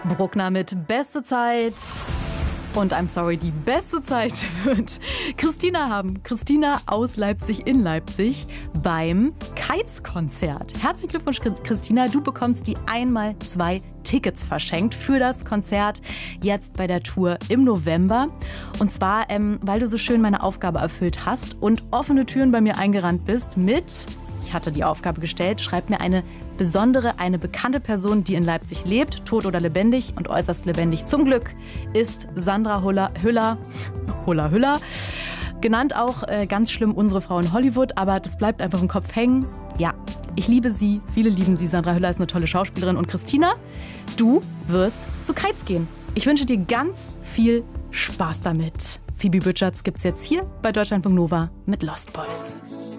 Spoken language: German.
Bruckner mit Beste Zeit. Und I'm sorry, die beste Zeit wird Christina haben. Christina aus Leipzig in Leipzig beim Kites-Konzert. Herzlichen Glückwunsch, Christina. Du bekommst die 1x2 Tickets verschenkt für das Konzert jetzt bei der Tour im November. Und zwar, weil du so schön meine Aufgabe erfüllt hast und offene Türen bei mir eingerannt bist mit... Ich hatte die Aufgabe gestellt, schreib mir eine besondere, eine bekannte Person, die in Leipzig lebt, tot oder lebendig und äußerst lebendig. Zum Glück ist Sandra Hüller, genannt auch ganz schlimm unsere Frau in Hollywood, aber das bleibt einfach im Kopf hängen. Ja, ich liebe sie, viele lieben sie. Sandra Hüller ist eine tolle Schauspielerin. Und Christina, du wirst zu Kites gehen. Ich wünsche dir ganz viel Spaß damit. Phoebe Bridgers gibt's jetzt hier bei Deutschlandfunk Nova mit Lost Boys.